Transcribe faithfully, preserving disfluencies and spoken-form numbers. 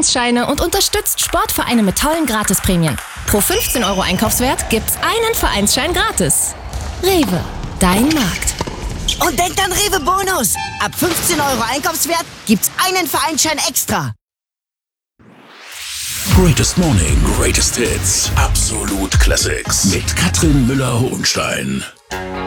Vereinsscheine und unterstützt Sportvereine mit tollen Gratisprämien. Pro fünfzehn Euro Einkaufswert gibt's einen Vereinsschein gratis. Rewe, dein Markt. Und denkt an Rewe Bonus. Ab fünfzehn Euro Einkaufswert gibt's einen Vereinsschein extra. Greatest Morning, Greatest Hits. Absolut Classics. Mit Katrin Müller-Hohenstein.